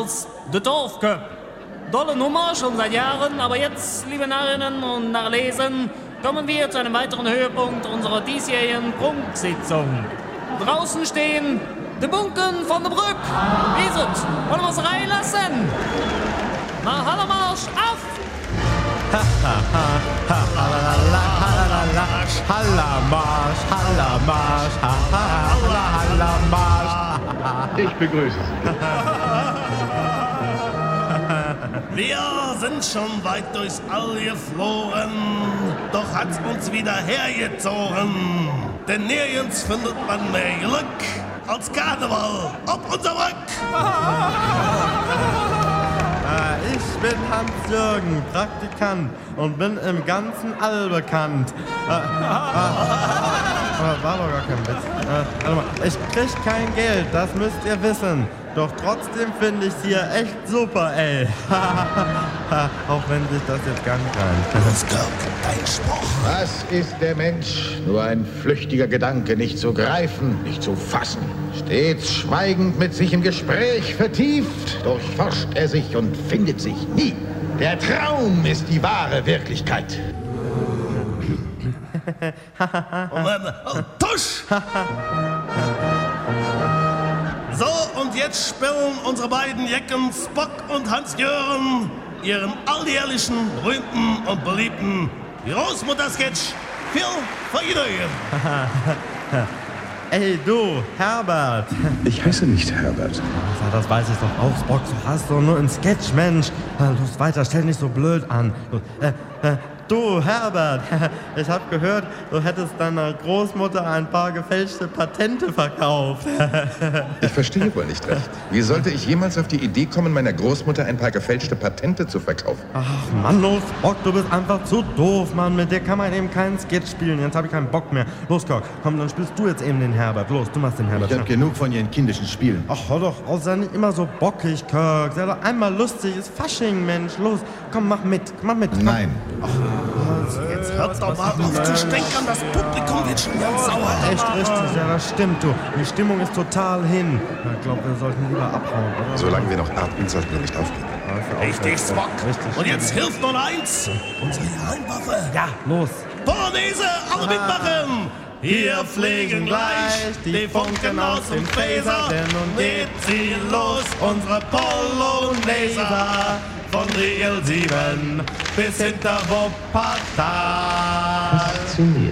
als de Dorfköp. Dolle Nummer, schon seit Jahren, aber jetzt, liebe Narrinnen und Narrlesen, kommen wir zu einem weiteren Höhepunkt unserer diesjährigen Prunksitzung. Draußen stehen die Bunken von der Brück. Wie ist es? Wollen wir es reinlassen? Na, Hallermarsch, auf! Hallermarsch, Hallermarsch, Hallermarsch. Ich begrüße Sie. Wir sind schon weit durchs All geflogen, doch hat's uns wieder hergezogen. Denn nirgends findet man mehr Glück als Karneval auf unser Rück. Ich bin Hans-Jürgen, Praktikant und bin im ganzen All bekannt. War doch gar kein Witz. Warte mal, ich krieg kein Geld, das müsst ihr wissen. Doch trotzdem finde ich's hier echt super, ey. Auch wenn sich das jetzt gar nicht rein. Los, Kirk, dein Spruch. Was ist der Mensch? Nur ein flüchtiger Gedanke, nicht zu greifen, nicht zu fassen. Stets schweigend mit sich im Gespräch vertieft, durchforscht er sich und findet sich nie. Der Traum ist die wahre Wirklichkeit. Tusch! So, und jetzt spielen unsere beiden Jecken Spock und Hans-Jürgen ihren alljährlichen, berühmten und beliebten Großmutter-Sketch für Vergnügen. Ey, du, Herbert. Ich heiße nicht Herbert. Das weiß ich doch auch, Spock. Du hast doch nur einen Sketch, Mensch. Los, weiter, stell nicht so blöd an. Du, Herbert, ich hab gehört, du hättest deiner Großmutter ein paar gefälschte Patente verkauft. Ich verstehe wohl nicht recht. Wie sollte ich jemals auf die Idee kommen, meiner Großmutter ein paar gefälschte Patente zu verkaufen? Ach, Mann, los, Spock, du bist einfach zu doof, Mann. Mit dir kann man eben keinen Sketch spielen. Jetzt hab ich keinen Bock mehr. Los, Kirk, komm, dann spielst du jetzt eben den Herbert. Los, du machst den Herbert. Ich hab genug von Ihren kindischen Spielen. Ach, hör doch auf, sei nicht immer so bockig, Kirk. Sei doch einmal lustig, ist Fasching, Mensch. Los, komm, mach mit, komm. Nein. Jetzt hört doch mal auf zu stänkern, das Publikum wird schon ganz sauer. Echt richtig, ja, das stimmt, du. Die Stimmung ist total hin. Ich glaube, wir sollten lieber abhauen, oder? Solange wir noch atmen, sollten wir nicht aufgeben. Richtig, Spock. Richtig. Und jetzt hilft nur eins. Unsere Geheimwaffe. Ja, los. Polonaise, alle mitmachen. Wir fliegen gleich die Funken aus dem Phaser. Denn nun geht sie los, unsere Polonaise. Von Riegel 7 bis hinter Wuppertal. Faszinierend.